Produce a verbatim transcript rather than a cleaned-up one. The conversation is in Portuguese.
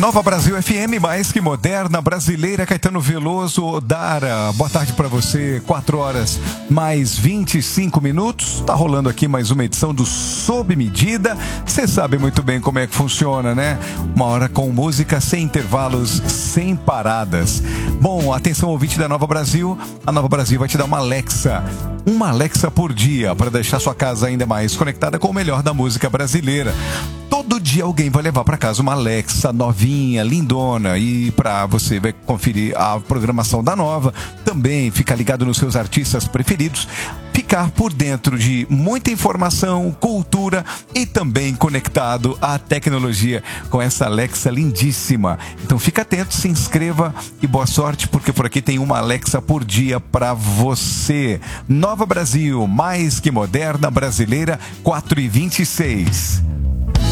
Nova Brasil F M, mais que moderna, brasileira. Caetano Veloso, Dara, boa tarde pra você. Quatro horas mais vinte e cinco minutos. Tá rolando aqui mais uma edição do Sob Medida. Você sabe muito bem como é que funciona, né? Uma hora com música sem intervalos, sem paradas. Bom, atenção ouvinte da Nova Brasil. A Nova Brasil vai te dar uma Alexa. Uma Alexa por dia para deixar sua casa ainda mais conectada com o melhor da música brasileira. Todo dia alguém vai levar para casa uma Alexa novinha, lindona, e para você vai conferir a programação da Nova, também ficar ligado nos seus artistas preferidos, ficar por dentro de muita informação, cultura e também conectado à tecnologia com essa Alexa lindíssima. Então fica atento, se inscreva e boa sorte, porque por aqui tem uma Alexa por dia para você. Nova Brasil, mais que moderna, brasileira, quatro e vinte e seis.